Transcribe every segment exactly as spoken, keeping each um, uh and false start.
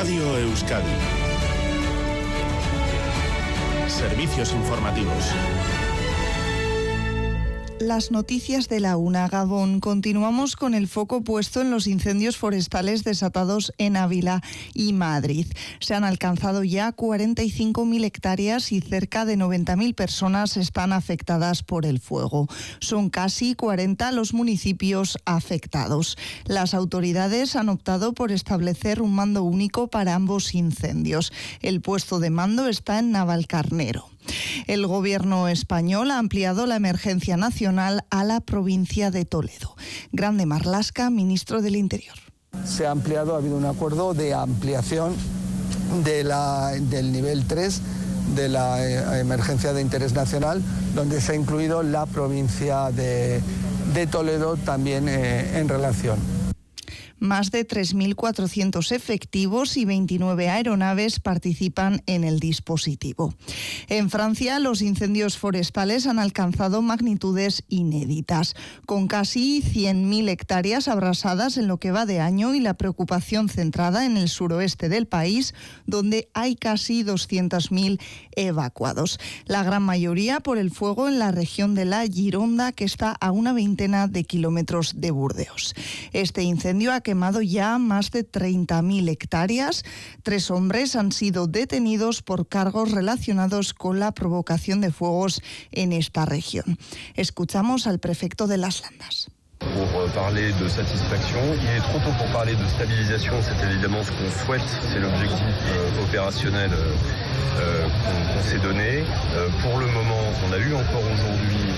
Radio Euskadi. Servicios informativos. Las noticias de la una, Gabón. Continuamos con el foco puesto en los incendios forestales desatados en Ávila y Madrid. Se han alcanzado ya cuarenta y cinco mil hectáreas y cerca de noventa mil personas están afectadas por el fuego. Son casi cuarenta los municipios afectados. Las autoridades han optado por establecer un mando único para ambos incendios. El puesto de mando está en Navalcarnero. El gobierno español ha ampliado la emergencia nacional a la provincia de Toledo. Grande Marlaska, ministro del Interior. Se ha ampliado, ha habido un acuerdo de ampliación de la, del nivel tres de la emergencia de interés nacional, donde se ha incluido la provincia de, de Toledo también eh, en relación. Más de tres mil cuatrocientos efectivos y veintinueve aeronaves participan en el dispositivo. En Francia, los incendios forestales han alcanzado magnitudes inéditas, con casi cien mil hectáreas abrasadas en lo que va de año y la preocupación centrada en el suroeste del país, donde hay casi doscientos mil evacuados. La gran mayoría por el fuego en la región de la Gironda, que está a una veintena de kilómetros de Burdeos. Este incendio ha quemado ya más de treinta mil hectáreas. Tres hombres han sido detenidos por cargos relacionados con la provocación de fuegos en esta región. Escuchamos al prefecto de Las Landas. Pour parler de satisfaction, il est trop tôt pour parler de stabilisation, c'est évidemment ce qu'on souhaite, c'est l'objectif euh, opérationnel euh, qu'on, qu'on s'est donné. Euh, pour le moment, on a eu encore aujourd'hui...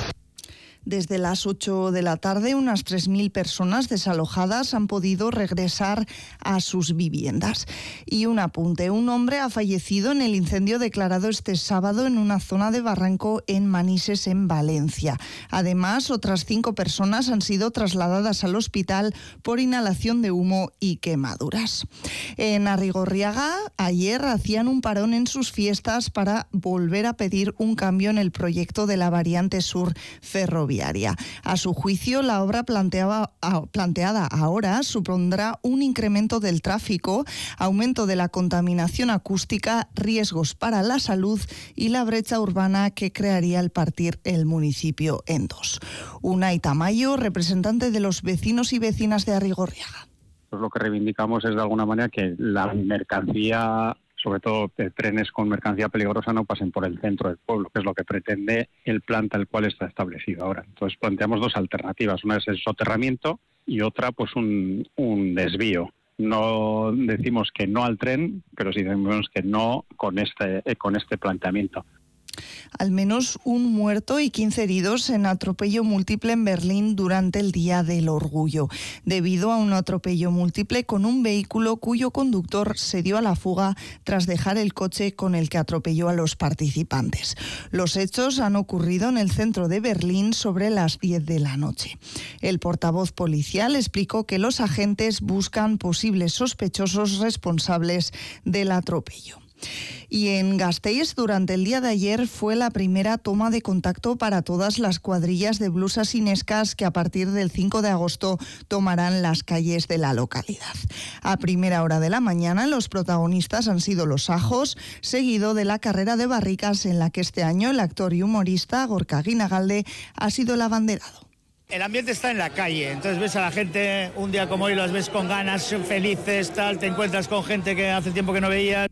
Desde las ocho de la tarde, unas tres mil personas desalojadas han podido regresar a sus viviendas. Y un apunte, un hombre ha fallecido en el incendio declarado este sábado en una zona de barranco en Manises, en Valencia. Además, otras cinco personas han sido trasladadas al hospital por inhalación de humo y quemaduras. En Arrigorriaga, ayer hacían un parón en sus fiestas para volver a pedir un cambio en el proyecto de la variante sur ferroviaria. A su juicio, la obra planteaba, planteada ahora supondrá un incremento del tráfico, aumento de la contaminación acústica, riesgos para la salud y la brecha urbana que crearía al partir el municipio en dos. Unai Tamayo, representante de los vecinos y vecinas de Arrigorriaga. Pues lo que reivindicamos es de alguna manera que la mercancía, sobre todo de trenes con mercancía peligrosa, no pasen por el centro del pueblo, que es lo que pretende el plan tal cual está establecido ahora. Entonces planteamos dos alternativas, una es el soterramiento y otra pues un, un desvío. No decimos que no al tren, pero sí decimos que no con este, con este planteamiento. Al menos un muerto y quince heridos en atropello múltiple en Berlín durante el Día del Orgullo, debido a un atropello múltiple con un vehículo cuyo conductor se dio a la fuga tras dejar el coche con el que atropelló a los participantes. Los hechos han ocurrido en el centro de Berlín sobre las diez de la noche. El portavoz policial explicó que los agentes buscan posibles sospechosos responsables del atropello. Y en Gasteiz, durante el día de ayer, fue la primera toma de contacto para todas las cuadrillas de blusas inescas que a partir del cinco de agosto tomarán las calles de la localidad. A primera hora de la mañana, los protagonistas han sido los Ajos, seguido de la carrera de barricas en la que este año el actor y humorista Gorka Guinagalde ha sido el abanderado. El ambiente está en la calle, entonces ves a la gente un día como hoy, los ves con ganas, felices, tal, te encuentras con gente que hace tiempo que no veías.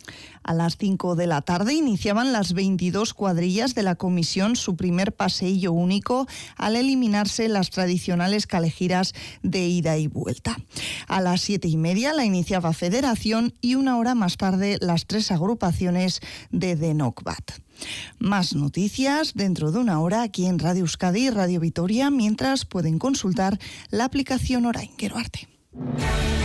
A las cinco de la tarde iniciaban las veintidós cuadrillas de la comisión su primer paseillo único al eliminarse las tradicionales calejiras de ida y vuelta. A las siete y media la iniciaba Federación y una hora más tarde las tres agrupaciones de Denokbat. Más noticias dentro de una hora aquí en Radio Euskadi y Radio Vitoria, mientras pueden consultar la aplicación Orain. Gero arte.